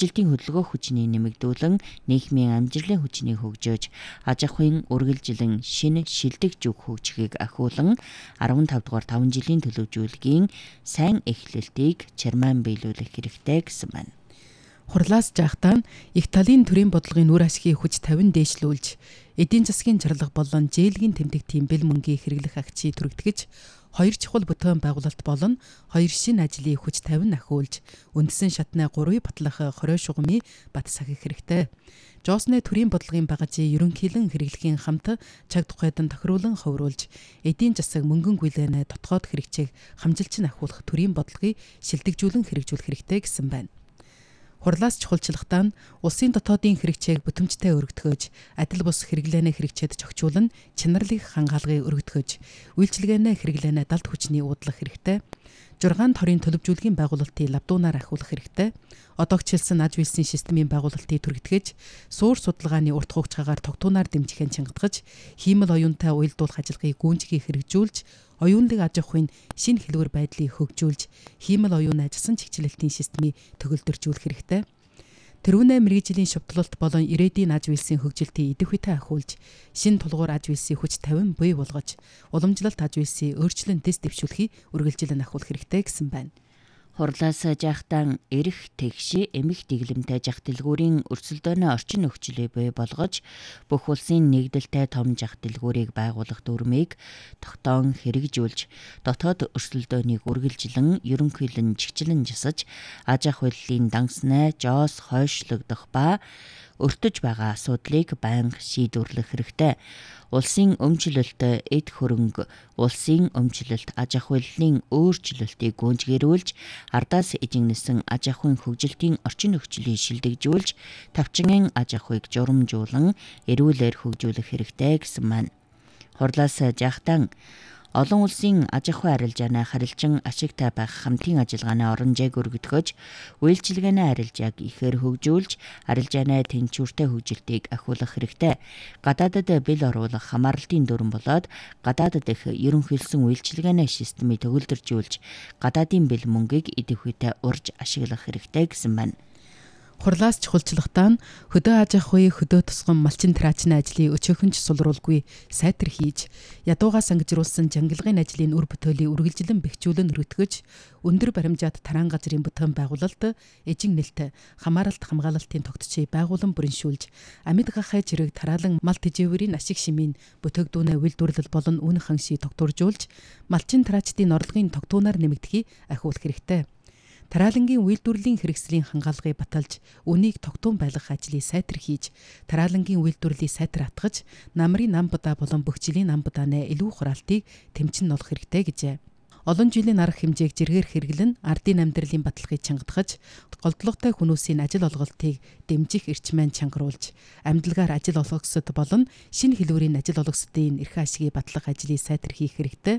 хөгжилтийн хөдөлгөөх хүчнийг нэмэгдүүлэн нийгмийн амжилтын хүчнийг хөгжөөж аж ахуйн үргэлжилэн шинэ шилдэг зүг хөгжихийг ахиулан 15 дугаар 5 жилийн төлөвлөжүүлгийн сайн эхлэлтийг чармаан биелүүлэх хэрэгтэй гэсэн байна. Хурлаас жаахтаа их талын төрийн бодлогын үр ашгийг хүч 50 дээшлүүлж, эдийн засгийн чарлага болон зээлгийн тэмдэгтийн бэл мөнгийг хэрэглэх агчийг түрэгтгэж, 2 чухал бүтээн байгуулалт болон 2 шинэ ажлыг хүч 50 ахиулж, үндсэн шатны 3 батлах хорой шугамыг бат сахих хэрэгтэй. Жоосны төрийн бодлогын багажийг ерөнхийлөн хэрэглэхийн хамт чаг тухайдан тохируулан ховруулж, эдийн засаг мөнгөн гүйлэнэ дотгоод хэрэгцээг хамжилж ахиулах төрийн бодлогыг шилдэгжүүлэн хэрэгжүүлэх хэрэгтэй гэсэн байна. Хурлаас чухалчлагтаа нь улсын дотоодын хэрэгцээг бүтэмжтэй өргөдгөөж, адил бус хэрэглэнэ хэрэгцээд зохицуулан чанарлыг хангаалгыг өргөдгөөж, үйлчилгээнэ хэрэглэнэ далд хүчний уудлах хэрэгтэй. 6 хорийн төлөвжүүлгийн байгуулалтыг лавдуунаар ахиулах хэрэгтэй. Одоогчлсан аж үйлсийн системийн байгуулалтыг түргэтгэж, суур судалгааны урт хугацаагаар тогтуунаар дэмжихээ чангатгаж, хиймэл оюунтай уялдуулах ажиллагааг гүйцэтгэх хэрэгжүүлж, оюунлаг аж ахуйн шинэ хэлбэр байдлыг хөгжүүлж, хиймэл оюун ажилласан чигчлэлтийн системийг төгөлдөржүүлэх хэрэгтэй. Тэрүүнээ мэргэжлийн шавтгалт болон ирээдүйн аж үйлсийн хөгжилтийг идэх үедээ ахиулж, шинэ тулгуур аж үйлсийн хүч 50 буй болгож, уламжлалт аж үйлсийн өөрчлөн дэс дэвшүүлэхийг үргэлжилэн ахиулах хэрэгтэй гэсэн байна. Хурлаас жаахтаа эрх тэгш эмх дэглэмтэй жах дэлгүүрийн өрсөлдөөнөө орчин нөхцөлийг бий болгож, бүх улсын нэгдэлтэй том жах дэлгүүрийг байгуулах дүрмийг тогтоон хэрэгжүүлж, дотоод өрсөлдөөнийг үргэлжлэн ерөнхийлөн чигчлэн жасаж, аж ахуйллын дангасны жоос хойшлогдох ба өртөж байгаа асуудлыг байнга шийдвэрлэх хэрэгтэй. Улсын өмчлөлт эд хөрөнгө, улсын өмчлөлт аж ахуйллын өөрчлөлтийг гүйцэтгүүлж, ардаас эжигнэсэн аж ахуйн хөгжилтийн орчин нөхцөлийг шилдэгжүүлж, тавчингийн аж ахуйг журамжуулан эрүүлэр хөгжүүлэх хэрэгтэй гэсэн маань. Хурлаас жаахтаа олон улсын аж ахуй арилжааны харилцан ашигтай байх хамтын ажиллагааны оронжийг өргөдгөж, үйлчилгээний арилжааг ихээр хөгжүүлж, арилжааны тэнцвэртэй хөгжилтийг ахиулах хэрэгтэй. Гадаадад бэл оруулах хамаарлалтын дүрэн болоод, гадаадад их ерөнхийлсөн үйлчилгээний системийг төгөлдөржүүлж, гадаадын бэл мөнгийг идэх үедээ урьж ашиглах хэрэгтэй гэсэн байна. Хурлаас чухалчлагтаа нь хөдөө аж ахуйн хөдөө тусган малчин траачны ажлыг өчөөхөнч сулруулгүй сайтар хийж, ядуугаас ангижруулсан жангилгын ажлын үр бүтээлийг үргэлжлэн бэхжүүлэн өргөдгөж, өндөр баримжаат тараан газрын бүтээн байгуулалт, эжин нэлт, хамааралт хамгаалалтын тогтцыг байгуулан бүрэншүүлж, амьд гахай жирэг тараалан мал тэжээврийн ашиг шимийн бүтээгдүүнээ үйлдвэрлэл болон үн ханшийг тогтворжуулж, малчин траачдын орлогын тогтуунаар нэмэгдэхийг ахиулах хэрэгтэй. Тараалангийн үйлдвэрлэлийн хэрэгслийн хангаалгыг баталж, үнийг тогтуун байлгах ажлыг сайтар хийж, тараалангийн үйлдвэрлэлийг сайтар атгаж, намрын нам будаа болон бүх жилийн нам будааны илүү хураалтыг тэмцэн олох хэрэгтэй гэжээ. Олон жилийн арга хэмжээг зэргээр хэрэглэн ардын амьдралын баталгааг чангатгаж, голдлоготой хүмүүсийн ажил олголтыг дэмжих эрчмэн чангаруулж, амьдлагаар ажил олгогсод болон шинэ хэлбэрийн ажил олгосдын эрх ашигыг батлах ажлыг сайтар хийх хэрэгтэй.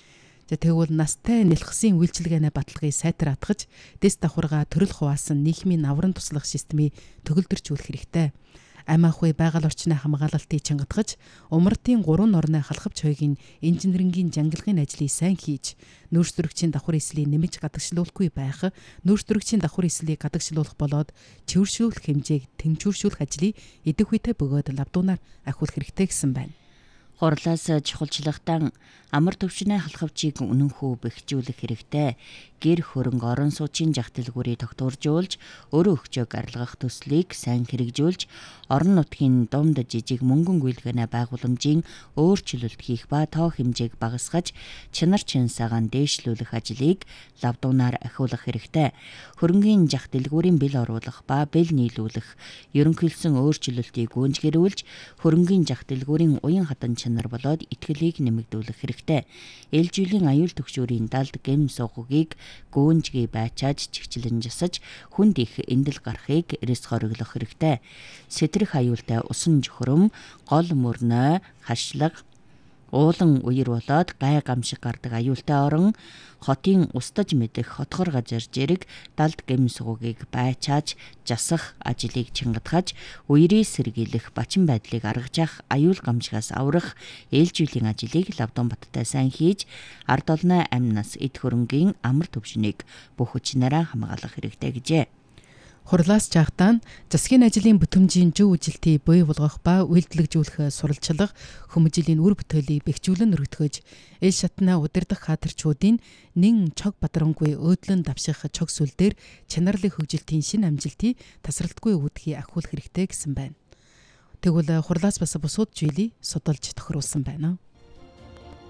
Тэгвэл настай нэлхсийн үйлчилгээний баталгааг сайтар атгаж, дэс давхаргаа төрөл хуваасан нийгмийн авран туслах системийг төгөлдөржүүлэх хэрэгтэй. Ам ахуй байгаль орчны хамгаалалтыг чангатгаж, умартын 3 орны халахвч хоёрын инженерингийн жангилгын ажлыг сайн хийж, нөөцлөрөгчийн давхар эслийг нэмж гадагшлуулахгүй байх, нөөцлөрөгчийн давхар эслийг гадагшлуулах болоод чивэршүүлэх хэмжээг тэнцвэршүүлэх ажлыг идэх үедээ бөгөөд лавдуунаар ахиулах хэрэгтэй гэсэн байна. Хурлаас чухалчлагтаа амар төвчний халахвчийг үнэнхүү бэхжүүлэх хэрэгтэй. Гэр хөрөнгө орон сууцын жах дэлгүүрийг тогтворжуулж, өөрөө өгчөөг арилгах төслийг сайн хэрэгжүүлж, орон нутгийн дунд жижиг мөнгөн гүйлгээний байгууламжийн өөрчлөлт хийх ба тоо хэмжээг багасгаж, чанар чансаагаан дээшлүүлэх ажлыг лавдуунаар ахиулах хэрэгтэй. Хөрөнгийн жах дэлгүүрийн бэл оруулах ба бэл нийлүүлэх, ерөнхийлсөн өөрчлөлтийг гүйцэтгүүлж, хөрөнгийн жах дэлгүүрийн уян хадан чанар болоод итгэлийг нэмэгдүүлэх хэрэгтэй. Ээлжийлэн аюул төгшөөрийн далд гэм суугыг гүнжгий байчааж чигчлэн жасаж, хүнд их эндэл гарахыг эрэс хориглох хэрэгтэй. Сэтрэх аюултай усан жөхрөм, гол мөрнөө, хашлаг, уулан үер болоод гай гамшиг гардаг аюултай орон, хотын устдаж мэдэх хотгор газар жирэг далд гэм суугийг байчааж жасах ажлыг чангатгаж, үерийг сэргийлэх бачин байдлыг аргажих, аюул гамшигаас аврах ээлжүүлэн ажлыг лавдун баттай сайн хийж, ард олны амь нас эд хөрөнгийн амар төвшнийг бүх хүчнээрээ хамгаалах хэрэгтэй гэжээ. Хурлаас жаахтаа засгийн ажлын бүтэмжийн зөв үжилтийг бий болгох ба үйлдвэрлэгжүүлэх сурвалжлага хүмүүжлийн үр бүтээлийг бэхжүүлэн өргөтгөж эл шатна удирдах кадрчуудын нэн чог бадрангүй өөдлөн давших чог сүл дээр чанарлын хөгжилтийн шинэ амжилтыг тасралтгүй үүдхий ахиулах хэрэгтэй гэсэн байна. Тэгвэл хурлаас бас бусууд зүйлийг судалж тохируулсан байна.